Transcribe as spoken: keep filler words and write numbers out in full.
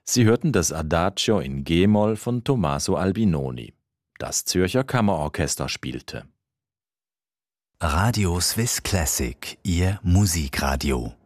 Sie hörten das Adagio in G-Moll von Tommaso Albinoni. Das Zürcher Kammerorchester spielte. Radio Swiss Classic, Ihr Musikradio.